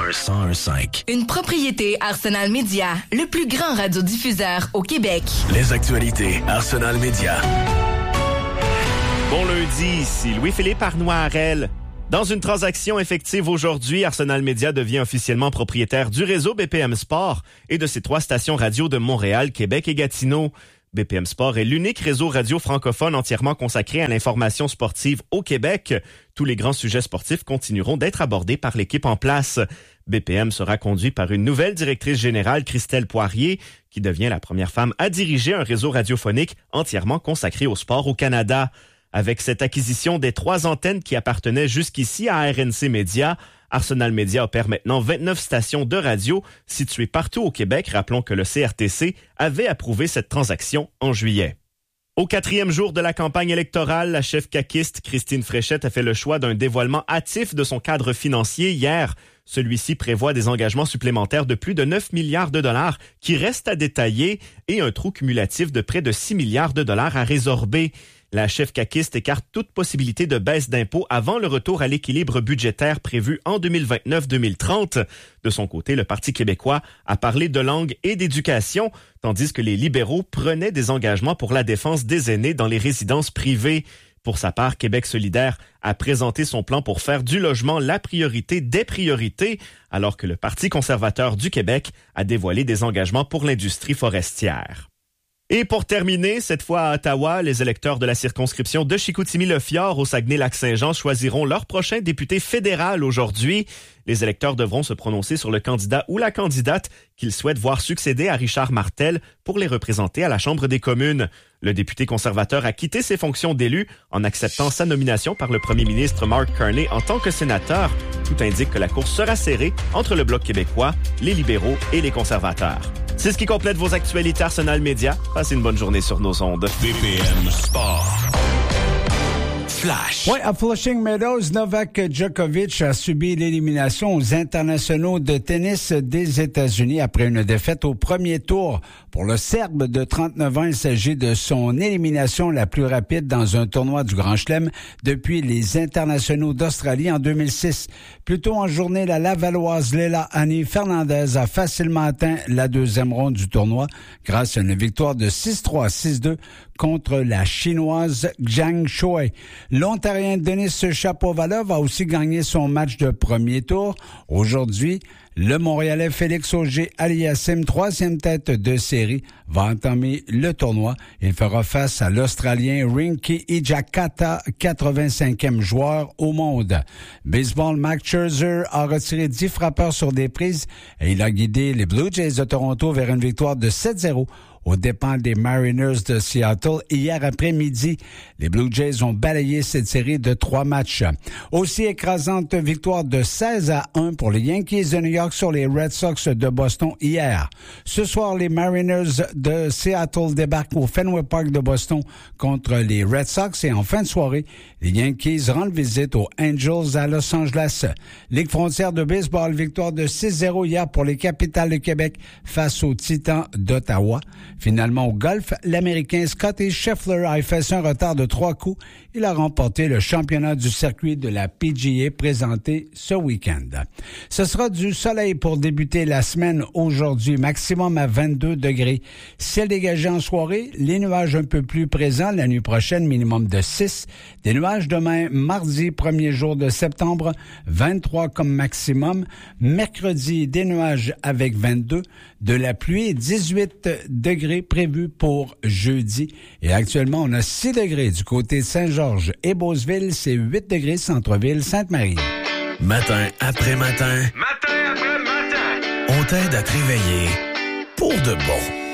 101.5. Une propriété Arsenal Média, le plus grand radiodiffuseur au Québec. Les actualités Arsenal Média. Bon lundi, ici Louis-Philippe Arnois-Harel. Dans une transaction effective aujourd'hui, Arsenal Média devient officiellement propriétaire du réseau BPM Sport et de ses 3 stations radio de Montréal, Québec et Gatineau. BPM Sport est l'unique réseau radio francophone entièrement consacré à l'information sportive au Québec. Tous les grands sujets sportifs continueront d'être abordés par l'équipe en place. BPM sera conduit par une nouvelle directrice générale, Christelle Poirier, qui devient la première femme à diriger un réseau radiophonique entièrement consacré au sport au Canada. Avec cette acquisition des 3 antennes qui appartenaient jusqu'ici à RNC Média, Arsenal Média opère maintenant 29 stations de radio situées partout au Québec. Rappelons que le CRTC avait approuvé cette transaction en juillet. Au 4e jour de la campagne électorale, la chef caquiste Christine Fréchette a fait le choix d'un dévoilement hâtif de son cadre financier hier. Celui-ci prévoit des engagements supplémentaires de plus de 9 milliards de dollars qui restent à détailler et un trou cumulatif de près de 6 milliards de dollars à résorber. La chef caquiste écarte toute possibilité de baisse d'impôts avant le retour à l'équilibre budgétaire prévu en 2029-2030. De son côté, le Parti québécois a parlé de langue et d'éducation, tandis que les libéraux prenaient des engagements pour la défense des aînés dans les résidences privées. Pour sa part, Québec solidaire a présenté son plan pour faire du logement la priorité des priorités, alors que le Parti conservateur du Québec a dévoilé des engagements pour l'industrie forestière. Et pour terminer, cette fois à Ottawa, les électeurs de la circonscription de Chicoutimi-Le-Fjord au Saguenay-Lac-Saint-Jean choisiront leur prochain député fédéral aujourd'hui. Les électeurs devront se prononcer sur le candidat ou la candidate qu'ils souhaitent voir succéder à Richard Martel pour les représenter à la Chambre des communes. Le député conservateur a quitté ses fonctions d'élu en acceptant sa nomination par le premier ministre Mark Carney en tant que sénateur. Tout indique que la course sera serrée entre le Bloc québécois, les libéraux et les conservateurs. C'est ce qui complète vos actualités Arsenal Média. Passez une bonne journée sur nos ondes. BPM Sport. Flash. Oui, à Flushing Meadows, Novak Djokovic a subi l'élimination aux internationaux de tennis des États-Unis après une défaite au premier tour. Pour le Serbe de 39 ans, il s'agit de son élimination la plus rapide dans un tournoi du Grand Chelem depuis les internationaux d'Australie en 2006. Plus tôt en journée, la Lavalloise Leila Annie Fernandez a facilement atteint la 2e ronde du tournoi grâce à une victoire de 6-3, 6-2 contre la Chinoise Zhang Shuai. L'Ontarien Denis Shapovalov a aussi gagné son match de premier tour. Aujourd'hui, le Montréalais Félix Auger-Aliassime, 3e tête de série, va entamer le tournoi. Il fera face à l'Australien Rinky Ijakata, 85e joueur au monde. Baseball, Max Scherzer a retiré 10 frappeurs sur des prises et il a guidé les Blue Jays de Toronto vers une victoire de 7-0 aux dépens des Mariners de Seattle. Hier après-midi, les Blue Jays ont balayé cette série de 3 matchs. Aussi écrasante victoire de 16-1 pour les Yankees de New York sur les Red Sox de Boston hier. Ce soir, les Mariners de Seattle débarquent au Fenway Park de Boston contre les Red Sox et en fin de soirée, les Yankees rendent visite aux Angels à Los Angeles. Ligue frontière de baseball, victoire de 6-0 hier pour les Capitals de Québec face aux Titans d'Ottawa. Finalement, au golf, l'Américain Scotty Scheffler a effacé un retard de 3 coups. Il a remporté le championnat du circuit de la PGA présenté ce week-end. Ce sera du soleil pour débuter la semaine aujourd'hui, maximum à 22 degrés. Ciel dégagé en soirée, les nuages un peu plus présents la nuit prochaine, minimum de 6. Des nuages demain, mardi, 1er jour de septembre, 23 comme maximum. Mercredi, des nuages avec 22. De la pluie, 18 degrés prévus pour jeudi. Et actuellement, on a 6 degrés du côté de Saint-Georges et Beauceville. C'est 8 degrés centre-ville Sainte-Marie. Matin après matin. Matin après matin. On t'aide à te réveiller pour de bon.